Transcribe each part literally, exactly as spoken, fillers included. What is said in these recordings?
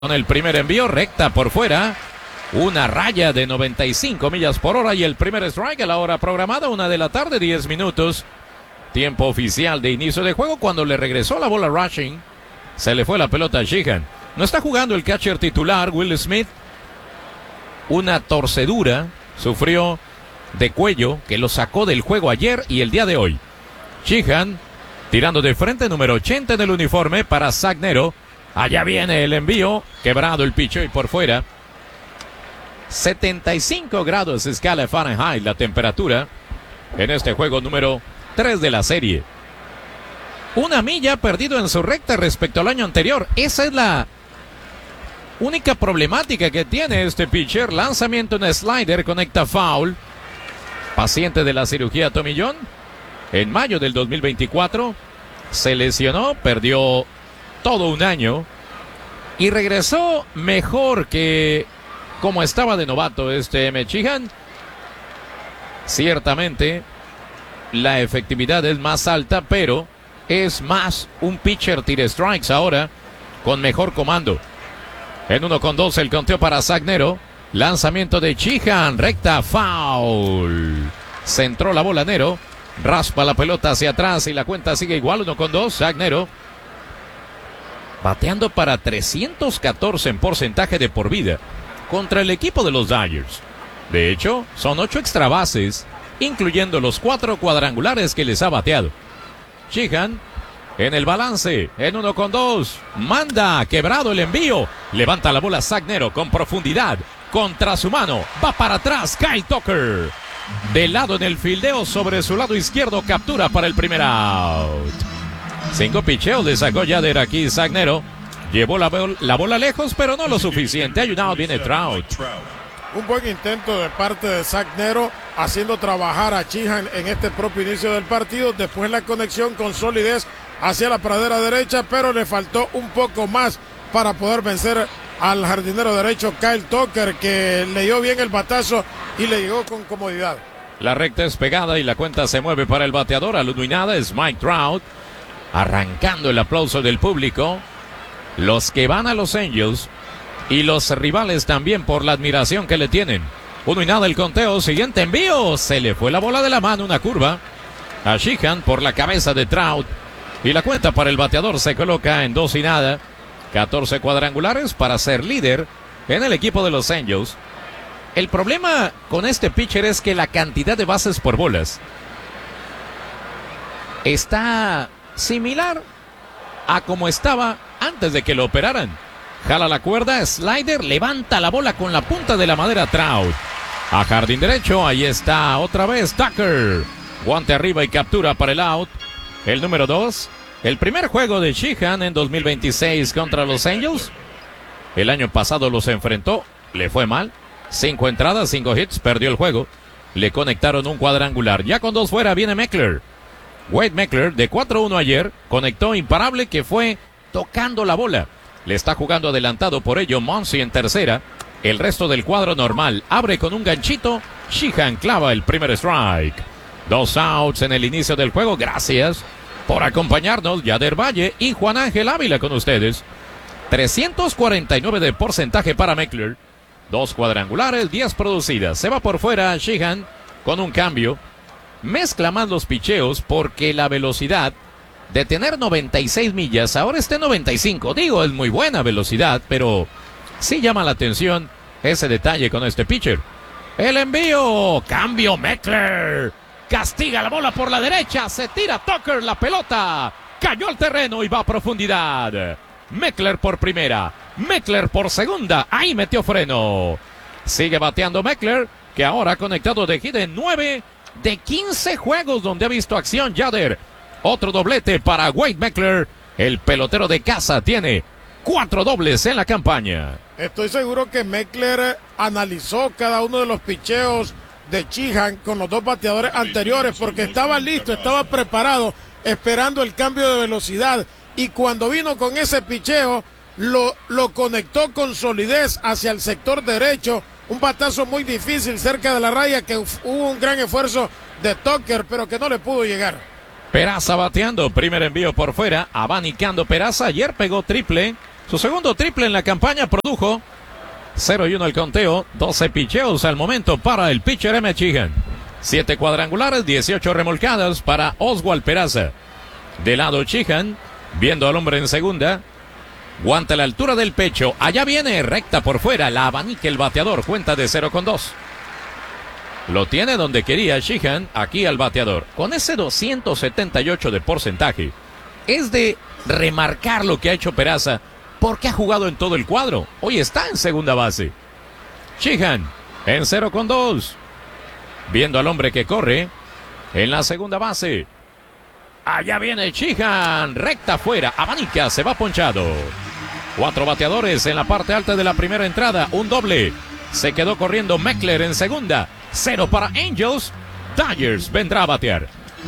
Con el primer envío, recta por fuera, una raya de noventa y cinco millas por hora y el primer strike a la hora programada, una de la tarde, diez minutos. Tiempo oficial de inicio de juego. Cuando le regresó la bola rushing, se le fue la pelota a Sheehan. No está jugando el catcher titular, Will Smith. Una torcedura sufrió de cuello que lo sacó del juego ayer y el día de hoy. Sheehan tirando de frente, número ochenta en el uniforme para Zach Nero. Allá viene el envío, quebrado el picho y por fuera. setenta y cinco grados escala Fahrenheit la temperatura en este juego número tres de la serie. Una milla perdido en su recta respecto al año anterior. Esa es la única problemática que tiene este pitcher. Lanzamiento en slider, conecta foul. Paciente de la cirugía Tommy John. En mayo del dos mil veinticuatro se lesionó, perdió todo un año y regresó mejor que como estaba de novato este M. Sheehan. Ciertamente la efectividad es más alta, pero es más un pitcher tira strikes ahora con mejor comando. En uno con dos el conteo para Zach Nero. Lanzamiento de Sheehan, recta foul. Centró la bola Nero, raspa la pelota hacia atrás y la cuenta sigue igual, uno con dos. Zach Nero bateando para trescientos catorce en porcentaje de por vida contra el equipo de los Dodgers. De hecho, son ocho extra bases, incluyendo los cuatro cuadrangulares que les ha bateado. Sheehan en el balance, en uno con dos. Manda, quebrado el envío. Levanta la bola Zach Nero con profundidad. Contra su mano, va para atrás Kyle Tucker. De lado en el fildeo sobre su lado izquierdo, captura para el primer out. Cinco picheos le sacó Yader aquí Zach Nero. Llevó la, bol- la bola lejos, pero no lo suficiente. Hay un out, viene Trout. Un buen intento de parte de Zach Nero, haciendo trabajar a Sheehan en este propio inicio del partido. Después la conexión con solidez hacia la pradera derecha, pero le faltó un poco más para poder vencer al jardinero derecho Kyle Tucker, que leyó bien el batazo y le llegó con comodidad. La recta es pegada y la cuenta se mueve para el bateador. Al uno y nada es Mike Trout. Arrancando el aplauso del público. Los que van a Los Angels y los rivales también por la admiración que le tienen. Uno y nada el conteo. Siguiente envío. Se le fue la bola de la mano. Una curva a Sheehan por la cabeza de Trout. Y la cuenta para el bateador se coloca en dos y nada. catorce cuadrangulares para ser líder en el equipo de Los Angels. El problema con este pitcher es que la cantidad de bases por bolas está similar a como estaba antes de que lo operaran. Jala la cuerda, slider, levanta la bola con la punta de la madera Trout. A jardín derecho, ahí está otra vez Tucker. Guante arriba y captura para el out. El número dos. El primer juego de Sheehan en dos mil veintiséis contra los Angels. El año pasado los enfrentó, le fue mal. Cinco entradas, cinco hits, perdió el juego. Le conectaron un cuadrangular. Ya con dos fuera viene Meckler. Wade Meckler de cuatro uno ayer, conectó imparable que fue tocando la bola. Le está jugando adelantado por ello Muncy en tercera. El resto del cuadro normal. Abre con un ganchito. Sheehan clava el primer strike. Dos outs en el inicio del juego. Gracias por acompañarnos, Yader Valle y Juan Ángel Ávila con ustedes. trescientos cuarenta y nueve de porcentaje para Meckler. Dos cuadrangulares, diez producidas. Se va por fuera Sheehan con un cambio. Mezcla más los picheos porque la velocidad de tener noventa y seis millas, ahora está en noventa y cinco. Digo, es muy buena velocidad, pero sí llama la atención ese detalle con este pitcher. El envío, cambio Meckler. Castiga la bola por la derecha, se tira Tucker, la pelota cayó al terreno y va a profundidad. Meckler por primera, Meckler por segunda, ahí metió freno. Sigue bateando Meckler, que ahora ha conectado de hit en nueve de quince juegos donde ha visto acción Yader. Otro doblete para Wade Meckler, el pelotero de casa tiene cuatro dobles en la campaña. Estoy seguro que Meckler analizó cada uno de los picheos de Sheehan con los dos bateadores anteriores, porque estaba listo, estaba preparado, esperando el cambio de velocidad, y cuando vino con ese picheo lo, lo conectó con solidez hacia el sector derecho. Un batazo muy difícil cerca de la raya, que hubo un gran esfuerzo de Tucker, pero que no le pudo llegar. Peraza bateando, primer envío por fuera, abanicando Peraza, ayer pegó triple, Su segundo triple en la campaña produjo cero y uno el conteo, doce picheos al momento para el pitcher M. Sheehan. siete cuadrangulares, dieciocho remolcadas para Oswald Peraza. De lado Sheehan, viendo al hombre en segunda. Guante a la altura del pecho. Allá viene, recta por fuera. La abanica el bateador. Cuenta de cero con dos. Lo tiene donde quería Sheehan. Aquí al bateador. Con ese doscientos setenta y ocho de porcentaje. Es de remarcar lo que ha hecho Peraza. Porque ha jugado en todo el cuadro. Hoy está en segunda base. Sheehan en cero con dos. Viendo al hombre que corre. En la segunda base. Allá viene Sheehan. Recta afuera. Abanica. Se va ponchado. Cuatro bateadores en la parte alta de la primera entrada. Un doble. Se quedó corriendo Meckler en segunda. Cero para Angels. Dodgers vendrá a batear.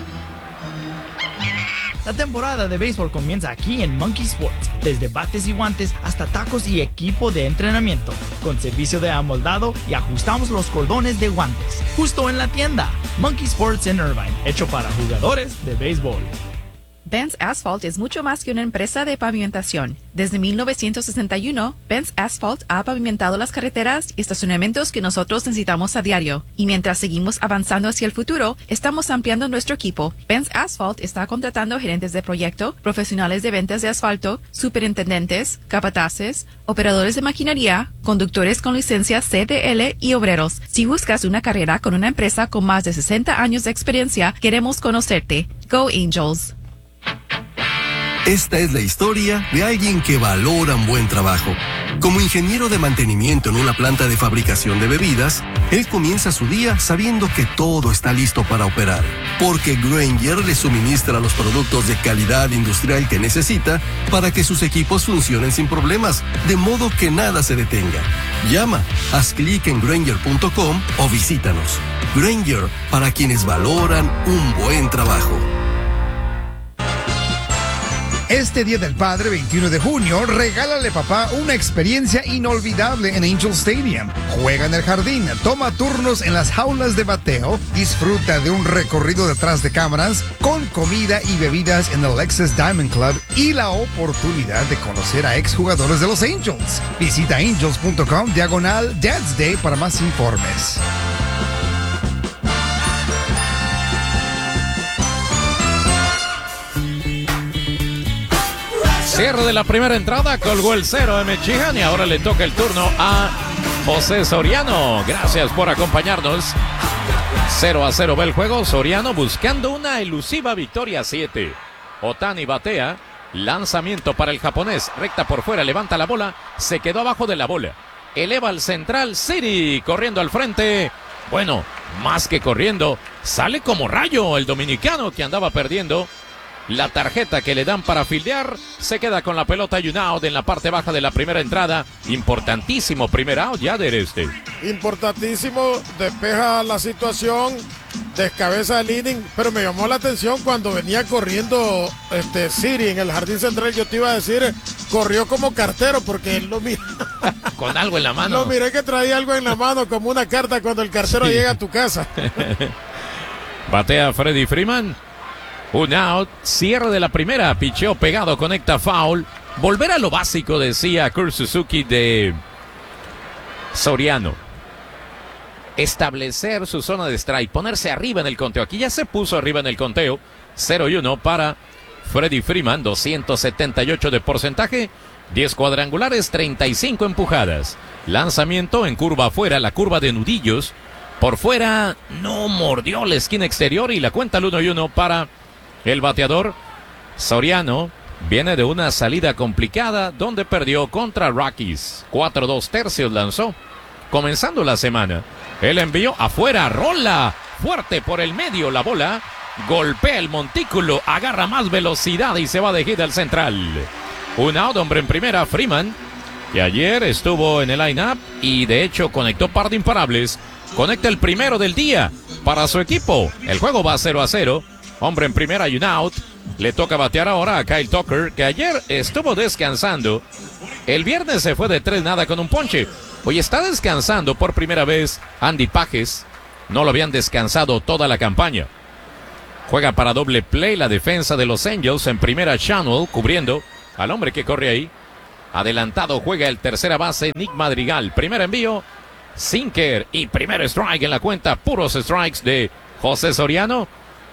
La temporada de béisbol comienza aquí en Monkey Sports. Desde bates y guantes hasta tacos y equipo de entrenamiento. Con servicio de amoldado y ajustamos los cordones de guantes. Justo en la tienda. Monkey Sports en Irvine. Hecho para jugadores de béisbol. Benz Asphalt es mucho más que una empresa de pavimentación. Desde mil novecientos sesenta y uno, Benz Asphalt ha pavimentado las carreteras y estacionamientos que nosotros necesitamos a diario. Y mientras seguimos avanzando hacia el futuro, estamos ampliando nuestro equipo. Benz Asphalt está contratando gerentes de proyecto, profesionales de ventas de asfalto, superintendentes, capataces, operadores de maquinaria, conductores con licencia C D L y obreros. Si buscas una carrera con una empresa con más de sesenta años de experiencia, queremos conocerte. Go Angels! Esta es la historia de alguien que valora un buen trabajo. Como ingeniero de mantenimiento en una planta de fabricación de bebidas, él comienza su día sabiendo que todo está listo para operar, porque Grainger le suministra los productos de calidad industrial que necesita para que sus equipos funcionen sin problemas, de modo que nada se detenga. Llama, haz clic en Grainger punto com o visítanos. Grainger, para quienes valoran un buen trabajo. Este Día del Padre, veintiuno de junio, regálale papá una experiencia inolvidable en Angel Stadium. Juega en el jardín, toma turnos en las jaulas de bateo, disfruta de un recorrido detrás de cámaras, con comida y bebidas en el Lexus Diamond Club y la oportunidad de conocer a exjugadores de los Angels. Visita angels punto com diagonal Dad's Day para más informes. Cierre de la primera entrada, colgó el cero M. Sheehan y ahora le toca el turno a José Soriano. Gracias por acompañarnos. cero a cero va el juego. Soriano buscando una elusiva victoria siete. Otani batea. Lanzamiento para el japonés. Recta por fuera, levanta la bola. Se quedó abajo de la bola. Eleva al central. Siri corriendo al frente. Bueno, más que corriendo, sale como rayo el dominicano que andaba perdiendo. La tarjeta que le dan para fildear, se queda con la pelota y un out en la parte baja de la primera entrada. Importantísimo primer out ya de este. Importantísimo, despeja la situación, descabeza el inning, pero me llamó la atención cuando venía corriendo este Siri en el jardín central. Yo te iba a decir, corrió como cartero porque él lo mira. Con algo en la mano. Lo miré que traía algo en la mano como una carta cuando el cartero sí llega a tu casa. Batea Freddie Freeman. Un out, cierre de la primera, picheo pegado, conecta foul. Volver a lo básico, decía Kurt Suzuki de Soriano. Establecer su zona de strike, ponerse arriba en el conteo. Aquí ya se puso arriba en el conteo. cero y uno para Freddie Freeman, doscientos setenta y ocho de porcentaje, diez cuadrangulares, treinta y cinco empujadas. Lanzamiento en curva afuera, la curva de nudillos. Por fuera, no mordió la esquina exterior y la cuenta al uno y uno para el bateador. Soriano viene de una salida complicada donde perdió contra Rockies. cuatro dos tercios lanzó. Comenzando la semana, el envío afuera, rola fuerte por el medio la bola. Golpea el montículo, agarra más velocidad y se va de hit al central. Un out, hombre en primera, Freeman, que ayer estuvo en el line-up y de hecho conectó par de imparables. Conecta el primero del día para su equipo. El juego va cero a cero. Hombre en primera y un out. Le toca batear ahora a Kyle Tucker, que ayer estuvo descansando. El viernes se fue de tres nada con un ponche. Hoy está descansando por primera vez Andy Pages. No lo habían descansado toda la campaña. Juega para doble play la defensa de los Angels. En primera, Shanwell cubriendo al hombre que corre ahí. Adelantado juega el tercera base Nick Madrigal. Primer envío, sinker y primer strike en la cuenta. Puros strikes de José Soriano.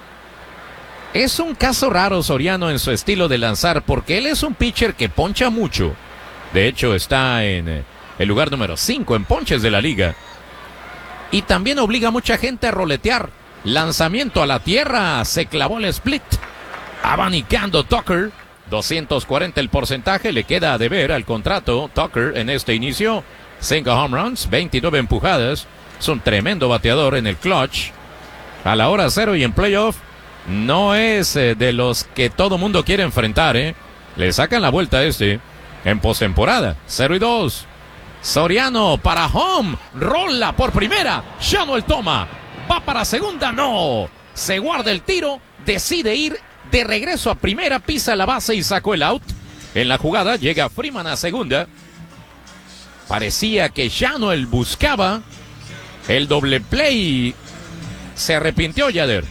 Es un caso raro Soriano en su estilo de lanzar porque él es un pitcher que poncha mucho. De hecho está en el lugar número cinco en ponches de la liga. Y también obliga a mucha gente a roletear. Lanzamiento a la tierra, se clavó el split. Abanicando Tucker. doscientos cuarenta el porcentaje, le queda a deber al contrato Tucker en este inicio. cinco home runs, veintinueve empujadas. Es un tremendo bateador en el clutch. A la hora cero y en playoff no es eh, de los que todo mundo quiere enfrentar, ¿eh? Le sacan la vuelta a este en postemporada. cero y dos. Soriano para home. Rola por primera. Shanuel toma. Va para segunda. No. Se guarda el tiro. Decide ir de regreso a primera. Pisa la base y sacó el out. En la jugada llega Freeman a segunda. Parecía que Shanuel buscaba el doble play. Se arrepintió Yader.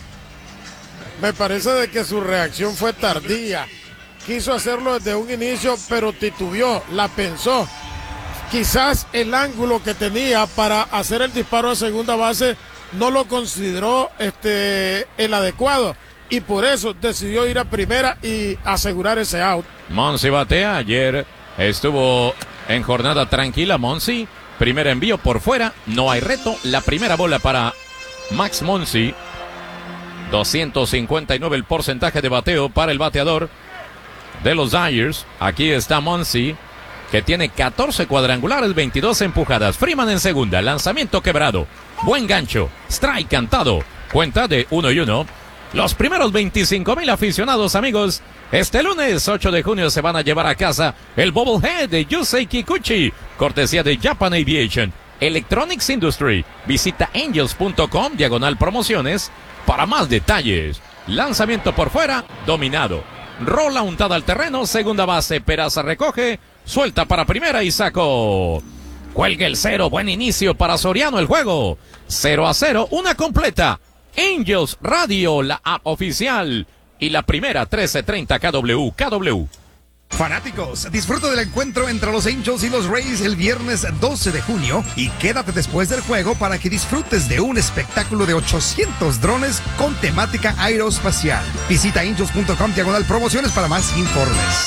Me parece de que su reacción fue tardía. Quiso hacerlo desde un inicio, pero titubeó, la pensó. Quizás el ángulo que tenía para hacer el disparo a segunda base no lo consideró este, el adecuado. Y por eso decidió ir a primera y asegurar ese out. Monsi batea. Ayer estuvo en jornada tranquila Monsi. Primer envío por fuera. No hay reto. La primera bola para Max Monsi. doscientos cincuenta y nueve el porcentaje de bateo para el bateador de los Dodgers. Aquí está Monsi, que tiene catorce cuadrangulares, veintidós empujadas. Freeman en segunda, lanzamiento quebrado. Buen gancho, strike cantado. Cuenta de uno y uno. Los primeros veinticinco mil aficionados, amigos, este lunes ocho de junio se van a llevar a casa el bobblehead de Yusei Kikuchi, cortesía de Japan Aviation Electronics Industry. Visita angels punto com, diagonal promociones, para más detalles. Lanzamiento por fuera, dominado. Rola untada al terreno, segunda base, Peraza recoge, suelta para primera y sacó. Cuelga el cero, buen inicio para Soriano el juego. cero a cero, una completa. Angels Radio, la app oficial. Y la primera, trece treinta K W. K W. Fanáticos, disfruta del encuentro entre los Angels y los Rays el viernes doce de junio y quédate después del juego para que disfrutes de un espectáculo de ochocientos drones con temática aeroespacial. Visita angels punto com diagonal promociones para más informes.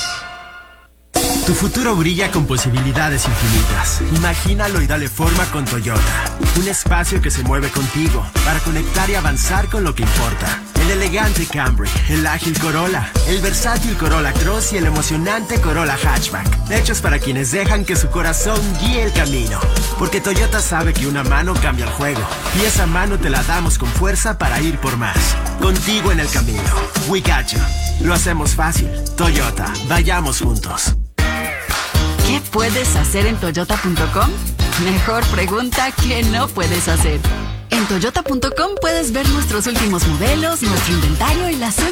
Tu futuro brilla con posibilidades infinitas. Imagínalo y dale forma con Toyota. Un espacio que se mueve contigo para conectar y avanzar con lo que importa. El elegante Camry, el ágil Corolla, el versátil Corolla Cross y el emocionante Corolla Hatchback. Hechos para quienes dejan que su corazón guíe el camino. Porque Toyota sabe que una mano cambia el juego. Y esa mano te la damos con fuerza para ir por más. Contigo en el camino. We got you. Lo hacemos fácil. Toyota, vayamos juntos. ¿Qué puedes hacer en toyota punto com? Mejor pregunta ¿qué no puedes hacer? En toyota punto com puedes ver nuestros últimos modelos, nuestro inventario y las